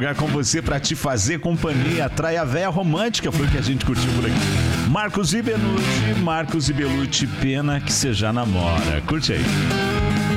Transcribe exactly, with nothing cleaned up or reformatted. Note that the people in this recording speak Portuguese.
lugar com você pra te fazer companhia. Trai a véia romântica, foi o que a gente curtiu por aqui. Marcos e Belucci, Marcos e Belucci, pena que você já namora. Curte aí.